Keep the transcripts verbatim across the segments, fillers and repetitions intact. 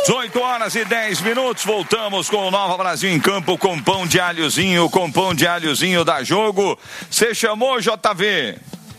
dezoito horas e dez minutos, voltamos com o Nova Brasil em campo com pão de alhozinho, com pão de alhozinho da Jogo. Você chamou, J V?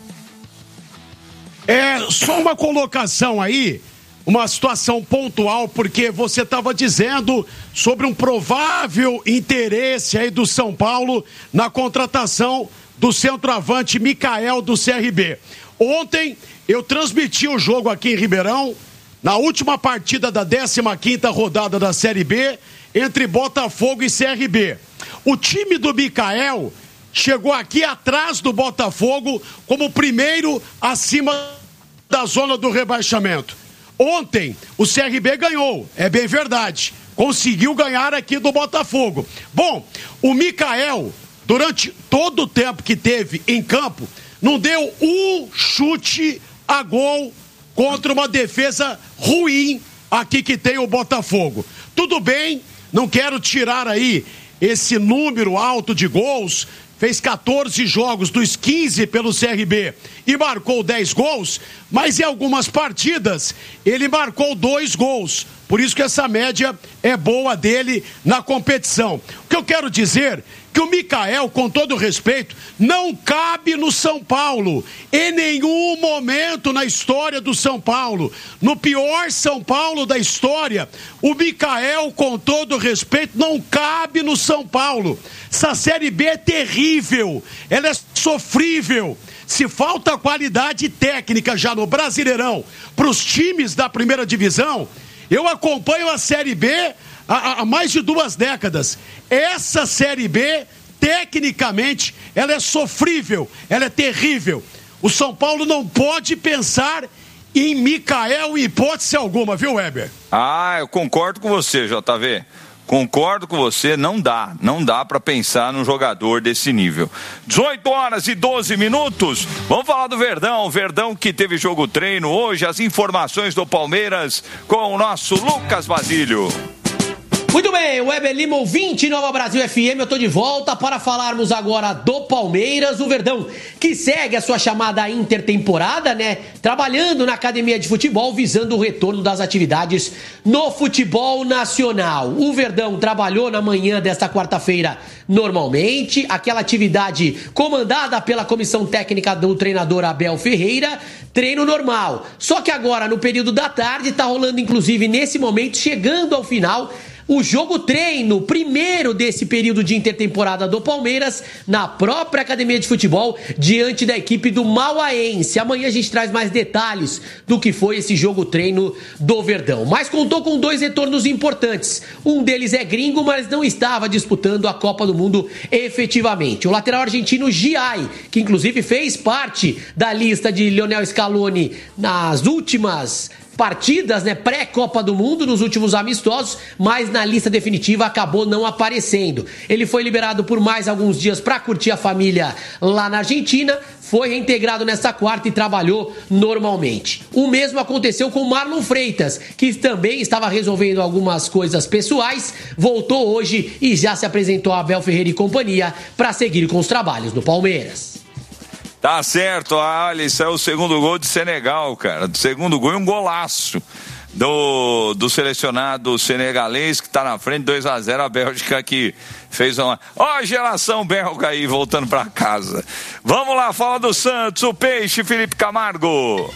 É, só uma colocação aí, uma situação pontual, porque você estava dizendo sobre um provável interesse aí do São Paulo na contratação do centroavante Micael do C R B. Ontem eu transmiti o jogo aqui em Ribeirão, na última partida da décima quinta rodada da Série B, entre Botafogo e C R B. O time do Micael chegou aqui atrás do Botafogo como primeiro acima da zona do rebaixamento. Ontem o C R B ganhou, é bem verdade, conseguiu ganhar aqui do Botafogo. Bom, o Micael, durante todo o tempo que teve em campo, não deu um chute a gol contra uma defesa ruim aqui que tem o Botafogo. Tudo bem, não quero tirar aí esse número alto de gols, fez quatorze jogos dos quinze pelo C R B e marcou dez gols, mas em algumas partidas ele marcou dois gols. Por isso que essa média é boa dele na competição. O que eu quero dizer que o Micael, com todo respeito, não cabe no São Paulo, em nenhum momento na história do São Paulo. No pior São Paulo da história, o Micael, com todo respeito, não cabe no São Paulo. Essa Série B é terrível, ela é sofrível. Se falta qualidade técnica já no Brasileirão para os times da primeira divisão, eu acompanho a Série B há, há mais de duas décadas. Essa Série B, tecnicamente, ela é sofrível, ela é terrível. O São Paulo não pode pensar em Micael em hipótese alguma, viu, Weber? Ah, eu concordo com você, J V. Concordo com você, não dá, não dá para pensar num jogador desse nível. dezoito horas e doze minutos, vamos falar do Verdão, Verdão que teve jogo treino hoje, as informações do Palmeiras com o nosso Lucas Basílio. Muito bem, Weber Lima, ouvinte Nova Brasil F M, eu tô de volta para falarmos agora do Palmeiras, o Verdão, que segue a sua chamada intertemporada, né? Trabalhando na academia de futebol, visando o retorno das atividades no futebol nacional. O Verdão trabalhou na manhã desta quarta-feira normalmente, aquela atividade comandada pela comissão técnica do treinador Abel Ferreira, treino normal. Só que agora, no período da tarde, tá rolando, inclusive, nesse momento, chegando ao final, o jogo treino, primeiro desse período de intertemporada do Palmeiras, na própria academia de futebol, diante da equipe do Mauaense. Amanhã a gente traz mais detalhes do que foi esse jogo treino do Verdão. Mas contou com dois retornos importantes. Um deles é gringo, mas não estava disputando a Copa do Mundo efetivamente. O lateral argentino Giai, que inclusive fez parte da lista de Lionel Scaloni nas últimas partidas, né, pré-Copa do Mundo, nos últimos amistosos, mas na lista definitiva acabou não aparecendo. Ele foi liberado por mais alguns dias para curtir a família lá na Argentina, foi reintegrado nesta quarta e trabalhou normalmente. O mesmo aconteceu com Marlon Freitas, que também estava resolvendo algumas coisas pessoais, voltou hoje e já se apresentou a Abel Ferreira e companhia para seguir com os trabalhos no Palmeiras. Tá certo, olha, isso é o segundo gol de Senegal, cara. Do segundo gol e um golaço do, do selecionado senegalês que tá na frente, dois a zero, a Bélgica que fez uma... Ó a geração belga aí, voltando pra casa. Vamos lá, fala do Santos, o Peixe, Felipe Camargo.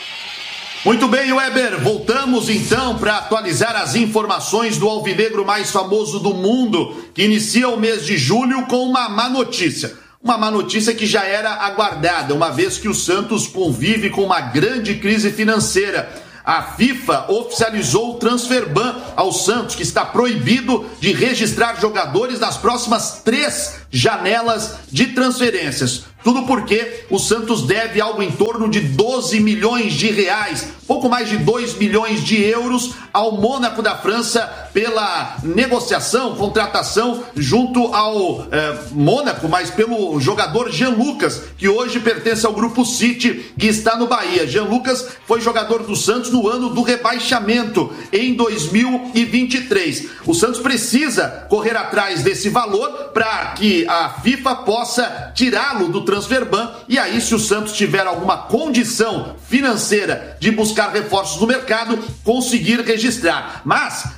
Muito bem, Weber, voltamos então para atualizar as informações do alvinegro mais famoso do mundo, que inicia o mês de julho com uma má notícia. Uma má notícia que já era aguardada, uma vez que o Santos convive com uma grande crise financeira. A FIFA oficializou o transfer ban ao Santos, que está proibido de registrar jogadores nas próximas três janelas de transferências. Tudo porque o Santos deve algo em torno de doze milhões de reais, pouco mais de dois milhões de euros ao Mônaco da França pela negociação, contratação junto ao eh, Mônaco, mas pelo jogador Jean Lucas, que hoje pertence ao Grupo City, que está no Bahia. Jean Lucas foi jogador do Santos no ano do rebaixamento, em dois mil e vinte e três. O Santos precisa correr atrás desse valor para que a FIFA possa tirá-lo do transfer ban, e aí, se o Santos tiver alguma condição financeira de buscar buscar reforços no mercado, conseguir registrar. Mas